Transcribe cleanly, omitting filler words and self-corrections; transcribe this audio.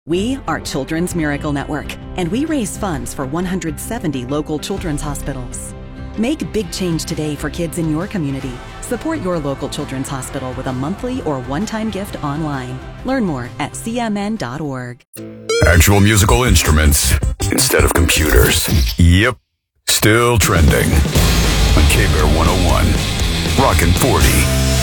We are Children's Miracle Network, and we raise funds for 170 local children's hospitals. Make big change today for kids in your community. Support your local children's hospital with a monthly or one-time gift online. Learn more at cmn.org. Actual musical instruments instead of computers. Yep, still trending. On K-Bear 101, Rockin' 40.